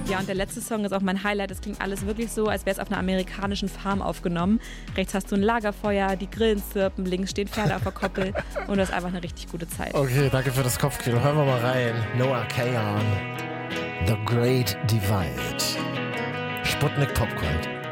Ja, und der letzte Song ist auch mein Highlight. Es klingt alles wirklich so, als wäre es auf einer amerikanischen Farm aufgenommen. Rechts hast du ein Lagerfeuer, die Grillen zirpen, links stehen Pferde auf der Koppel und du hast einfach eine richtig gute Zeit. Okay, danke für das Kopfkino. Hören wir mal rein. Noah Kahan, The Great Divide. Sputnik Popgold.